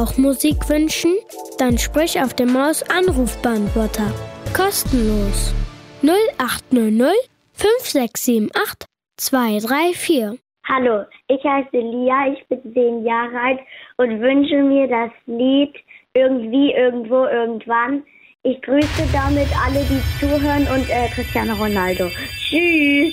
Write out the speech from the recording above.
auch Musik wünschen? Dann sprich auf dem Maus-Anrufbeantworter. Kostenlos. 0800 5678 234. Hallo, ich heiße Lia, ich bin 10 Jahre alt und wünsche mir das Lied Irgendwie, Irgendwo, Irgendwann. Ich grüße damit alle, die zuhören und Cristiano Ronaldo. Tschüss!